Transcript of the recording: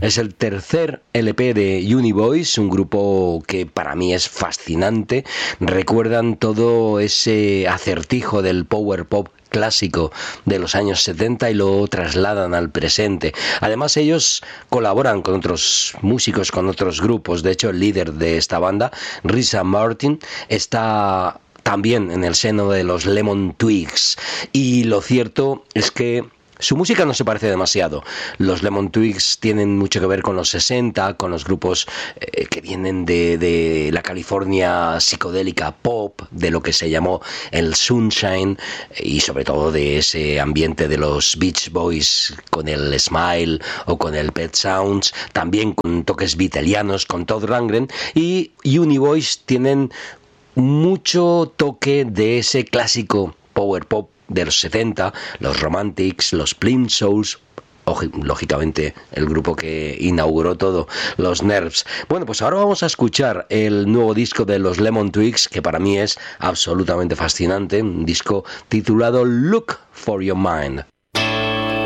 Es el tercer LP de Univoice, un grupo que para mí es fascinante. Recuerdan todo ese acertijo del power pop clásico de los años 70 y lo trasladan al presente. Además, ellos colaboran con otros músicos, con otros grupos. De hecho, el líder de esta banda, Risa Martin, está también en el seno de los Lemon Twigs. Y lo cierto es que su música no se parece demasiado. Los Lemon Twigs tienen mucho que ver con los 60, con los grupos que vienen de la California psicodélica pop, de lo que se llamó el Sunshine y sobre todo de ese ambiente de los Beach Boys con el Smile o con el Pet Sounds, también con toques beatlianos con Todd Rundgren, y Univoice tienen mucho toque de ese clásico power pop de los 70, los Romantics, los Plimsouls, lógicamente el grupo que inauguró todo, los Nerves. Bueno, pues ahora vamos a escuchar el nuevo disco de los Lemon Twigs, que para mí es absolutamente fascinante, un disco titulado Look for Your Mind.